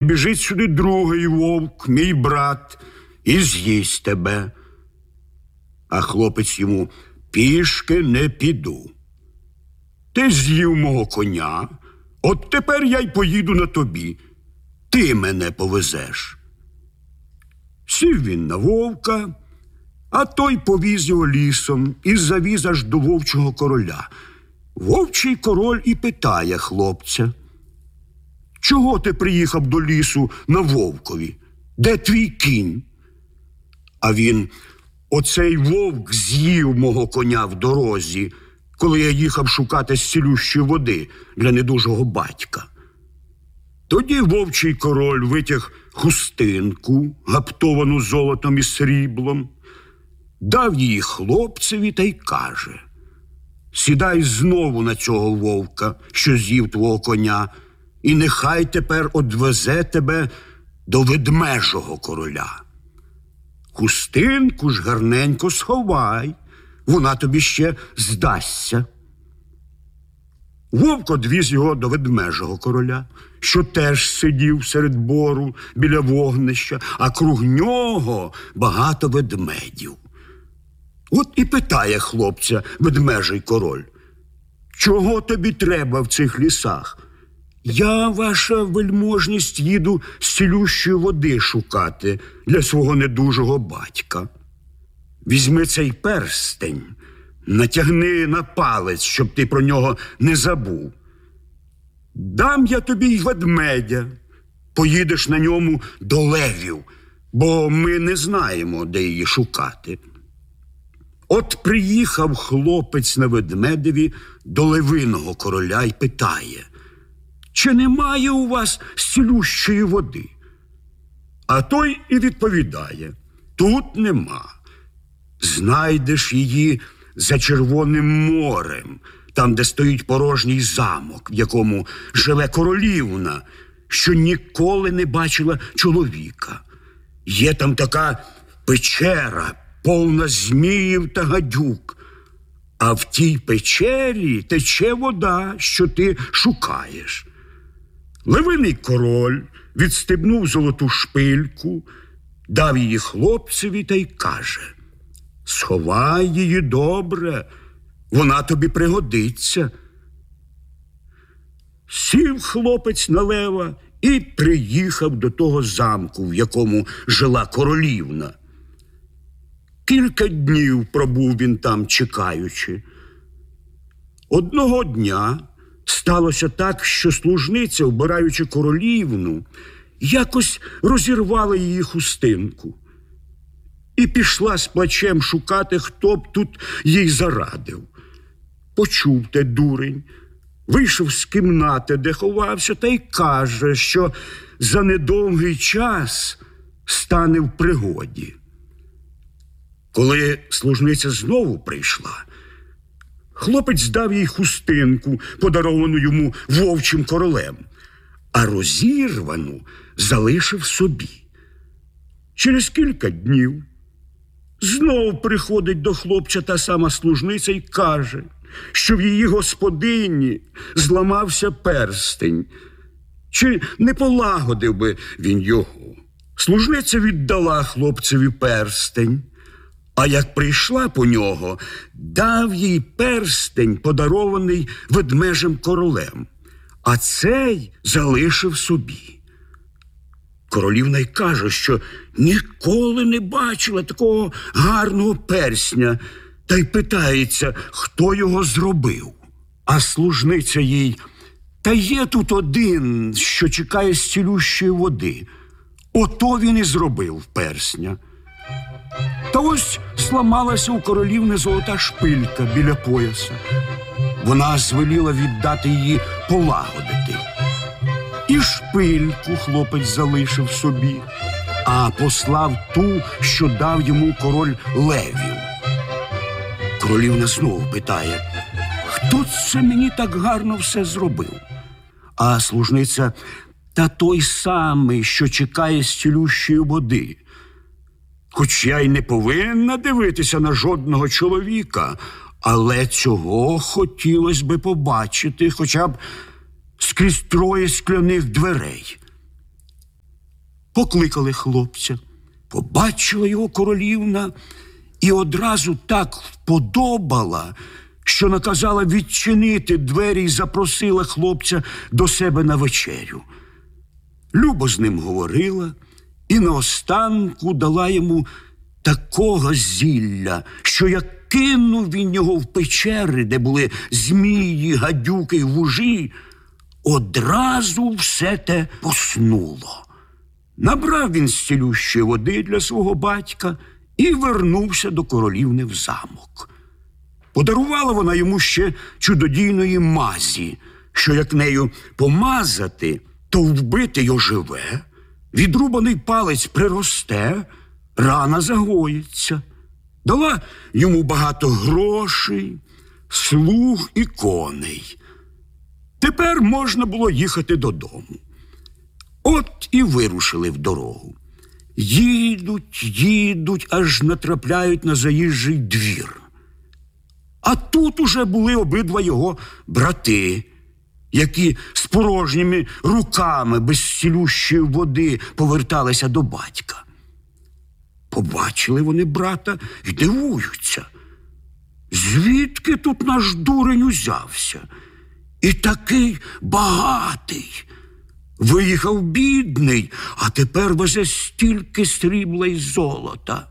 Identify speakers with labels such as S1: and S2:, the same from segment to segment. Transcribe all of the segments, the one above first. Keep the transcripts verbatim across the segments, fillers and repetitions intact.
S1: Біжить сюди другий вовк, мій брат, і з'їсть тебе. А хлопець йому: пішки не піду. Ти з'їв мого коня, от тепер я й поїду на тобі. Ти мене повезеш. Сів він на вовка, а той повіз його лісом і завіз аж до вовчого короля. Вовчий король і питає хлопця: чого ти приїхав до лісу на вовкові? Де твій кінь? А він: оцей вовк з'їв мого коня в дорозі, коли я їхав шукати цілющої води для недужого батька. Тоді вовчий король витяг хустинку, гаптовану золотом і сріблом, дав її хлопцеві та й каже: сідай знову на цього вовка, що з'їв твого коня, і нехай тепер одвезе тебе до ведмежого короля. Хустинку ж гарненько сховай, вона тобі ще здасться. Вовк одвіз його до ведмежого короля, що теж сидів серед бору біля вогнища, а круг нього багато ведмедів. От і питає хлопця ведмежий король: чого тобі треба в цих лісах? Я, ваша вельможність, їду цілющої води шукати для свого недужого батька. Візьми цей перстень, натягни на палець, щоб ти про нього не забув. Дам я тобі й ведмедя, поїдеш на ньому до левів, бо ми не знаємо, де її шукати. От приїхав хлопець на ведмедеві до левиного короля й питає: чи немає у вас цілющої води? А той і відповідає: тут нема. Знайдеш її за Червоним морем, там, де стоїть порожній замок, в якому живе королівна, що ніколи не бачила чоловіка. Є там така печера, повна зміїв та гадюк. А в тій печері тече вода, що ти шукаєш. Левиний король відстебнув золоту шпильку, дав її хлопцеві та й каже: сховай її добре, вона тобі пригодиться. Сів хлопець на лева і приїхав до того замку, в якому жила королівна. Кілька днів пробув він там, чекаючи. Одного дня сталося так, що служниця, вбираючи королівну, якось розірвала її хустинку і пішла з плачем шукати, хто б тут їй зарадив. Почув те дурень, вийшов з кімнати, де ховався, та й каже, що за недовгий час стане в пригоді. Коли служниця знову прийшла, хлопець дав їй хустинку, подаровану йому вовчим королем, а розірвану залишив собі. Через кілька днів знов приходить до хлопця та сама служниця й каже, що в її господині зламався перстень. Чи не полагодив би він його? Служниця віддала хлопцеві перстень, а як прийшла по нього, дав їй перстень, подарований ведмежим королем, а цей залишив собі. Королівна й каже, що ніколи не бачила такого гарного персня, та й питається, хто його зробив. А служниця їй: та є тут один, що чекає з цілющої води. Ото він і зробив персня. Та ось зламалася у королівни золота шпилька біля пояса. Вона звеліла віддати її полагодити. І шпильку хлопець залишив собі, а послав ту, що дав йому король левів. Королівна знову питає: хто це мені так гарно все зробив? А служниця: та той самий, що чекає з цілющої води. Хоч я й не повинна дивитися на жодного чоловіка, але цього хотілося би побачити хоча б скрізь троє скляних дверей. Покликали хлопця. Побачила його королівна і одразу так вподобала, що наказала відчинити двері і запросила хлопця до себе на вечерю. Любо з ним говорила і наостанку дала йому такого зілля, що як кинув він його в печери, де були змії, гадюки й вужі, одразу все те поснуло. Набрав він з цілющої води для свого батька і вернувся до королівни в замок. Подарувала вона йому ще чудодійної мазі, що як нею помазати, то вбитий оживе, відрубаний палець приросте, рана загоїться. Дала йому багато грошей, слуг і коней. Тепер можна було їхати додому. От і вирушили в дорогу. Їдуть, їдуть, аж натрапляють на заїжджий двір. А тут уже були обидва його брати, які з порожніми руками без цілющої води поверталися до батька. Побачили вони брата й дивуються. Звідки тут наш дурень узявся? І такий багатий. Виїхав бідний, а тепер везе стільки срібла й золота.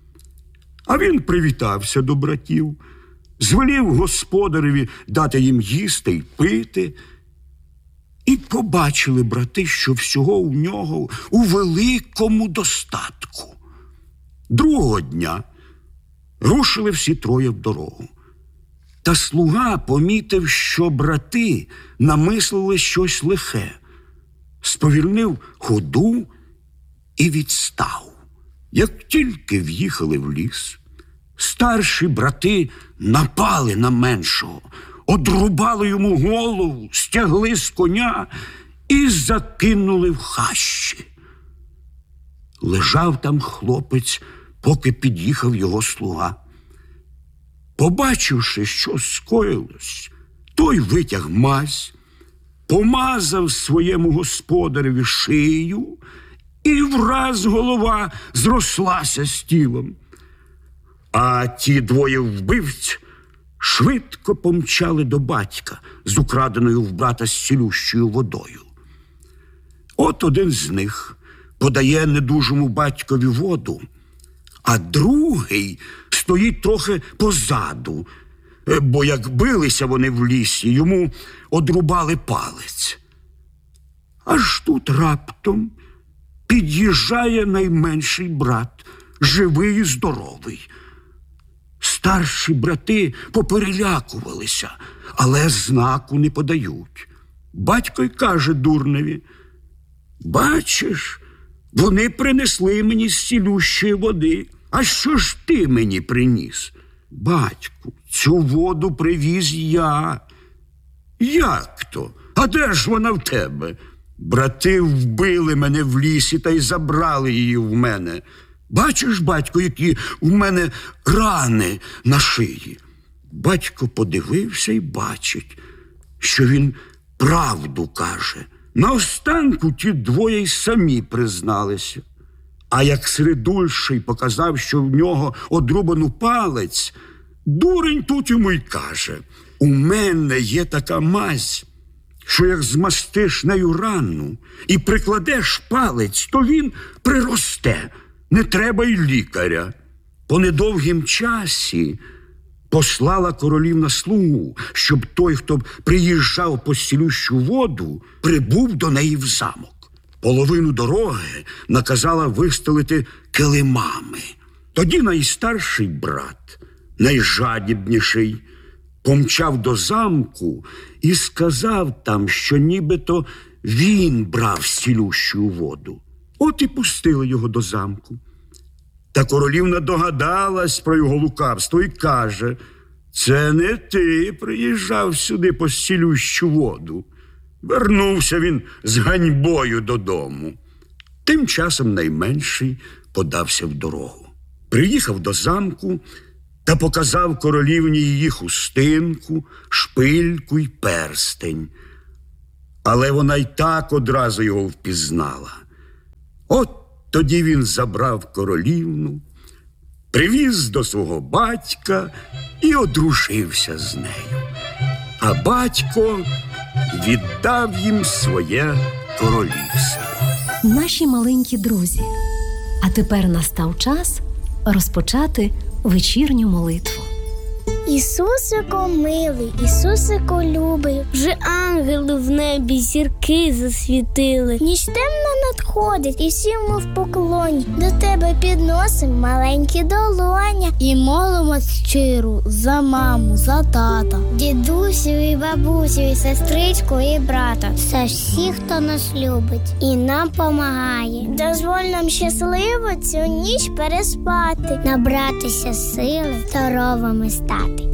S1: А він привітався до братів, звелів господареві дати їм їсти й пити. І побачили брати, що всього у нього у великому достатку. Другого дня рушили всі троє в дорогу. Та слуга помітив, що брати намислили щось лихе, сповільнив ходу і відстав. Як тільки в'їхали в ліс, старші брати напали на меншого, одрубали йому голову, стягли з коня і закинули в хащі. Лежав там хлопець, поки під'їхав його слуга. Побачивши, що скоїлось, той витяг мазь, помазав своєму господареві шию, і враз голова зрослася з тілом. А ті двоє вбивць швидко помчали до батька з украденою в брата цілющою водою. От один з них подає недужому батькові воду, а другий стоїть трохи позаду, бо як билися вони в лісі, йому одрубали палець. Аж тут раптом під'їжджає найменший брат, живий і здоровий. Старші брати поперелякувалися, але знаку не подають. Батько й каже дурневі: «Бачиш, вони принесли мені з цілющої води. А що ж ти мені приніс?» «Батьку, цю воду привіз я». «Як то? А де ж вона в тебе?» «Брати вбили мене в лісі та й забрали її в мене. Бачиш, батько, які в мене рани на шиї?» Батько подивився і бачить, що він правду каже. Наостанку ті двоє й самі призналися. А як середульший показав, що в нього одрубану палець, дурень тут йому й каже: «У мене є така мазь, що як змастиш нею рану і прикладеш палець, то він приросте, не треба й лікаря». По недовгім часі послала королівна слугу, щоб той, хто приїжджав по цілющу воду, прибув до неї в замок. Половину дороги наказала вистелити килимами. Тоді найстарший брат, найжадібніший, помчав до замку і сказав там, що нібито він брав цілющу воду. От і пустили його до замку. Та королівна догадалась про його лукавство і каже: «Це не ти приїжджав сюди по цілющу воду». Вернувся він з ганьбою додому. Тим часом найменший подався в дорогу. Приїхав до замку та показав королівні її хустинку, шпильку й перстень. Але вона й так одразу його впізнала. От тоді він забрав королівну, привіз до свого батька і одружився з нею. А батько віддав їм своє королівство.
S2: Наші маленькі друзі, а тепер настав час розпочати вечірню молитву.
S3: Ісусико милий, Ісусико любий, вже ангели в небі зірки засвітили. Ніч темна надходить, і всі ми в поклоні. До тебе підносим маленькі долоня і молимось щиро за маму, за тата, дідусю і бабусю, і сестричку, і брата, за всіх, хто нас любить і нам помагає. Дозволь нам щасливо цю ніч переспати, набратися сили, здоровими стати.